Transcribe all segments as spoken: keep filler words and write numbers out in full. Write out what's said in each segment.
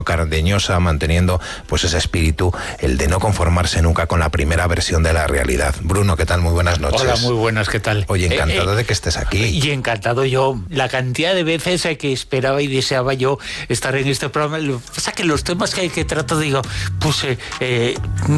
cardeñosa, manteniendo pues ese espíritu, el de no conformarse nunca con la primera versión de la realidad. Bruno, ¿qué tal? Muy buenas noches. Hola, muy buenas, ¿qué tal? Oye, encantado eh, eh, de que estés aquí. Y encantado yo, la cantidad de veces eh, que esperaba y deseaba yo estar en este programa. Lo que pasa es que los temas que, que trato, digo, pues eh, eh,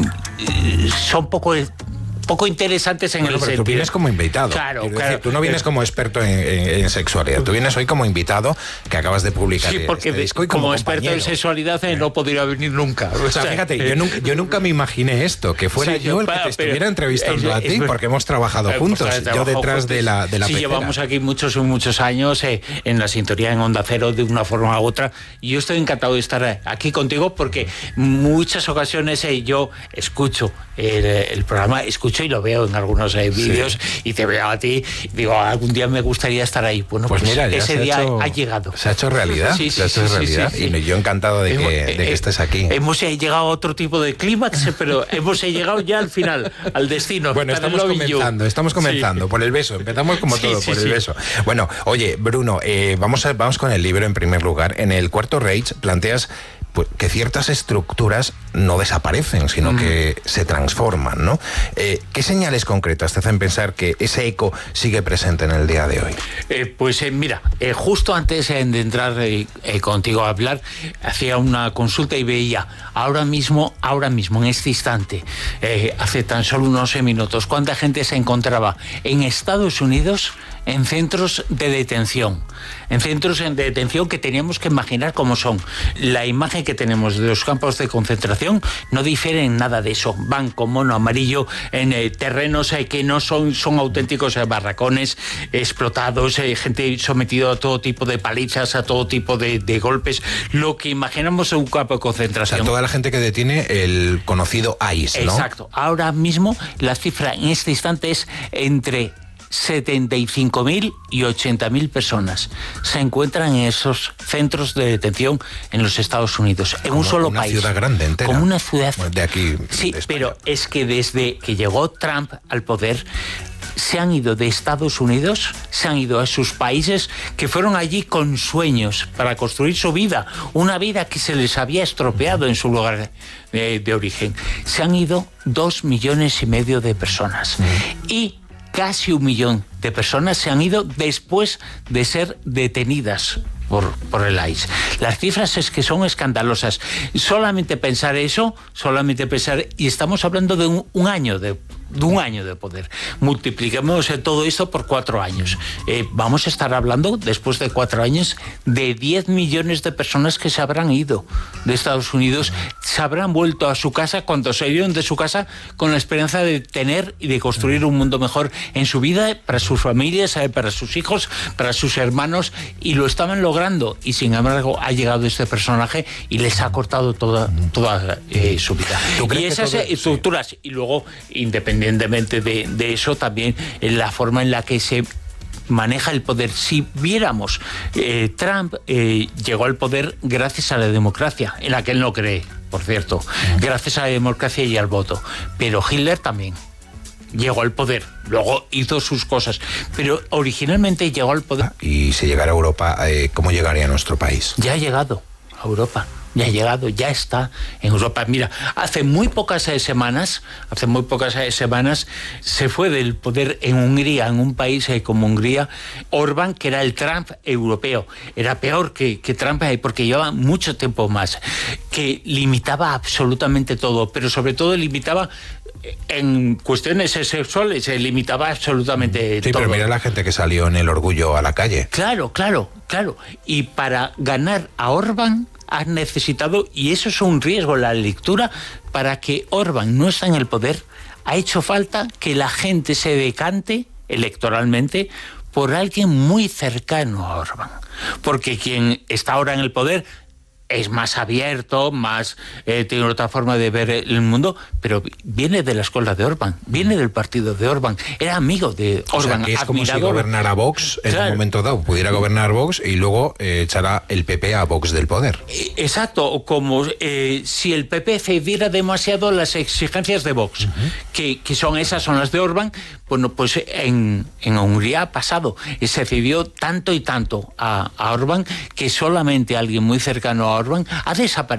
son poco... poco interesantes en bueno, el pero sentido. Tú vienes como invitado. Claro, Quiero claro. Decir, tú no vienes como experto en, en, en sexualidad. Tú vienes hoy como invitado que acabas de publicar. Sí, porque este disco y como, como experto en sexualidad eh, no podría venir nunca. O sea, fíjate, yo nunca, yo nunca me imaginé esto, que fuera sí, yo el que te estuviera pero, entrevistando es, a ti, es, porque hemos trabajado eh, juntos. Pues, yo detrás juntos. de la de la Sí, pecera. Llevamos aquí muchos muchos años eh, en la sintonía en Onda Cero de una forma u otra. Y yo estoy encantado de estar aquí contigo porque muchas ocasiones eh, yo escucho el, el programa, escucho y lo veo en algunos eh, vídeos sí. y te veo a ti y digo, algún día me gustaría estar ahí. Bueno, pues, pues mira, ese día hecho, ha llegado. Se ha hecho realidad. Sí, sí, se ha hecho sí, realidad. Sí, sí, sí. Y yo encantado de que, hemos, de que eh, estés aquí. Hemos eh, llegado a otro tipo de clímax, pero hemos eh, llegado ya al final, al destino. Bueno, estamos comenzando, estamos comenzando sí. por el beso. Empezamos como sí, todo, sí, por sí. el beso. Bueno, oye, Bruno, eh, vamos, a, vamos con el libro en primer lugar. En el Cuarto Reich planteas pues, que ciertas estructuras no desaparecen, sino mm. que se transforman, ¿no? Eh, ¿Qué señales concretas te hacen pensar que ese eco sigue presente en el día de hoy? Eh, pues eh, mira, eh, justo antes eh, de entrar eh, eh, contigo a hablar, hacía una consulta y veía ahora mismo, ahora mismo, en este instante, eh, hace tan solo unos minutos, cuánta gente se encontraba en Estados Unidos en centros de detención, en centros de detención que teníamos que imaginar cómo son. La imagen que tenemos de los campos de concentración no difiere en nada de eso. Van con mono amarillo en eh, terrenos eh, que no son, son auténticos eh, barracones explotados, eh, gente sometida a todo tipo de palizas, a todo tipo de, de golpes, lo que imaginamos en un campo de concentración. O sea, toda la gente que detiene el conocido I C E, ¿no? Exacto. Ahora mismo la cifra en este instante es entre setenta y cinco mil y ochenta mil personas se encuentran en esos centros de detención en los Estados Unidos, en como un solo una país. Una ciudad grande entera. Como una ciudad. De aquí. Sí, de pero es que desde que llegó Trump al poder, se han ido de Estados Unidos, se han ido a sus países que fueron allí con sueños para construir su vida, una vida que se les había estropeado en su lugar de, de origen. Se han ido dos millones y medio de personas. Mm. Y casi un millón de personas se han ido después de ser detenidas por, por el I C E. Las cifras es que son escandalosas. Solamente pensar eso, solamente pensar, y estamos hablando de un, un año de, de un año de poder. Multipliquemos todo esto por cuatro años. Eh, vamos a estar hablando, después de cuatro años, de diez millones de personas que se habrán ido de Estados Unidos, se habrán vuelto a su casa cuando salieron de su casa con la esperanza de tener y de construir un mundo mejor en su vida, para sus familias, para sus hijos, para sus hermanos, y lo estaban logrando, y sin embargo ha llegado este personaje y les ha cortado toda, toda eh, su vida. Y esas todo... estructuras, sí. Y luego, independientemente de, de eso, también en la forma en la que se maneja el poder. Si viéramos, eh, Trump eh, llegó al poder gracias a la democracia, en la que él no cree, por cierto, gracias a la democracia y al voto, pero Hitler también llegó al poder, luego hizo sus cosas, pero originalmente llegó al poder. Y si llegara a Europa, eh, ¿cómo llegaría a nuestro país? Ya ha llegado a Europa, ya ha llegado, ya está en Europa. Mira, hace muy pocas eh, semanas, hace muy pocas eh, semanas se fue del poder en Hungría, en un país eh, como Hungría, Orbán, que era el Trump europeo. Era peor que, que Trump eh, porque llevaba mucho tiempo más, que limitaba absolutamente todo, pero sobre todo limitaba en cuestiones sexuales, se limitaba absolutamente sí, todo. Pero mira la gente que salió en el orgullo a la calle. Claro, claro, claro. Y para ganar a Orbán has necesitado, y eso es un riesgo en la lectura, para que Orbán no esté en el poder, ha hecho falta que la gente se decante electoralmente por alguien muy cercano a Orbán. Porque quien está ahora en el poder es más abierto, más eh, tiene otra forma de ver el mundo, pero viene de la escuela de Orbán, viene del partido de Orbán, era amigo de Orbán. O sea, que es como si gobernara Vox en claro. un momento dado, pudiera gobernar Vox y luego eh, echará el P P a Vox del poder. Exacto, como eh, si el P P cediera demasiado las exigencias de Vox, uh-huh. que, que son esas, son las de Orbán. Bueno, pues en, en Hungría ha pasado, se cedió tanto y tanto a, a Orbán que solamente alguien muy cercano a Orbán ha desaparecido.